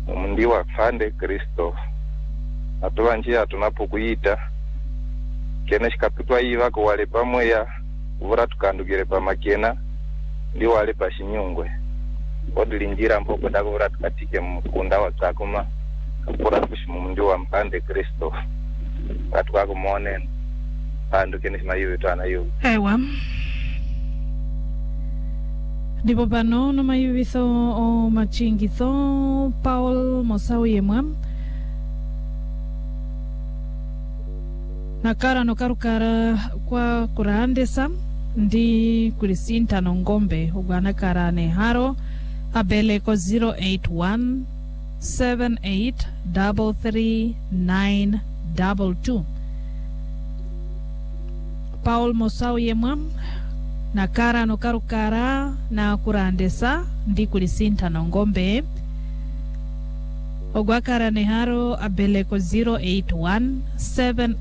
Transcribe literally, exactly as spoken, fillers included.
umundi wa Fande Kristo atuwa njia tunapokuita kene shikapitwa iva ko wale pamwe ya uvura tukandugire pa makena ndi wale pa Shinyungwe odilingira mpoko ndakuvura tukatike mukunda wa Tsakuma kapura kushimu umundi wa Fande Kristo atuwa kumone andu kene shima hiyo tuana hiyo ewa ndipo pano no mayuvitho o machingitho Paul Mosau yemwa nakara no karukara kwa kurandesa ndi kulisinta no ngombe ugana karane haro abele ko zero eight one seven eight three three nine two two. Paul Mosau yemwa nakara no karukara na kurandesa ndi kulisinta no ngombe ogwakara neharo abele ko zero eight one seven